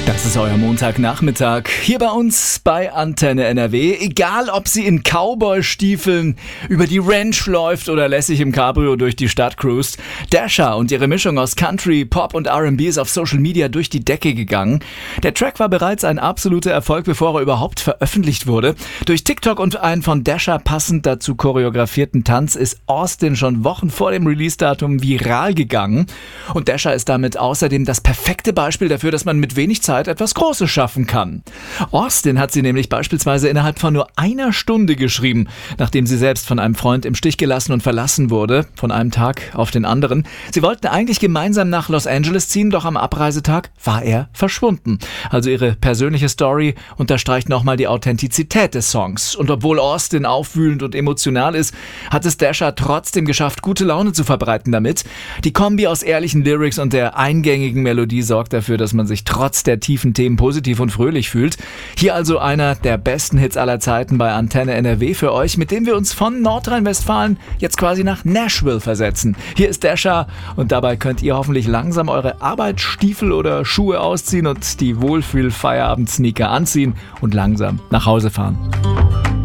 Das ist euer Montagnachmittag hier bei uns bei Antenne NRW. Egal, ob sie in Cowboy-Stiefeln über die Ranch läuft oder lässig im Cabrio durch die Stadt cruist, Dasha und ihre Mischung aus Country, Pop und R&B ist auf Social Media durch die Decke gegangen. Der Track war bereits ein absoluter Erfolg, bevor er überhaupt veröffentlicht wurde. Durch TikTok und einen von Dasha passend dazu choreografierten Tanz ist Austin schon Wochen vor dem Release-Datum viral gegangen. Und Dasha ist damit außerdem das perfekte Beispiel dafür, dass man mit wenig Zeit etwas Großes schaffen kann. Austin hat sie nämlich beispielsweise innerhalb von nur einer Stunde geschrieben, nachdem sie selbst von einem Freund im Stich gelassen und verlassen wurde, von einem Tag auf den anderen. Sie wollten eigentlich gemeinsam nach Los Angeles ziehen, doch am Abreisetag war er verschwunden. Also ihre persönliche Story unterstreicht nochmal die Authentizität des Songs. Und obwohl Austin aufwühlend und emotional ist, hat es Dasha trotzdem geschafft, gute Laune zu verbreiten damit. Die Kombi aus ehrlichen Lyrics und der eingängigen Melodie sorgt dafür, dass man sich trotz der tiefen Themen positiv und fröhlich fühlt. Hier also einer der besten Hits aller Zeiten bei Antenne NRW für euch, mit dem wir uns von Nordrhein-Westfalen jetzt quasi nach Nashville versetzen. Hier ist Dasha und dabei könnt ihr hoffentlich langsam eure Arbeitsstiefel oder Schuhe ausziehen und die Wohlfühl-Feierabend-Sneaker anziehen und langsam nach Hause fahren.